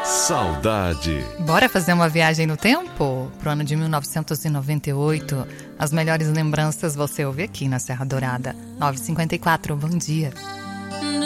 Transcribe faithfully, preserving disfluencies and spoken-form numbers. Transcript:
Saudade. Bora fazer uma viagem no tempo? Pro ano de mil novecentos e noventa e oito. As melhores lembranças você ouve aqui na Serra Dourada. nove e cinquenta e quatro, bom dia.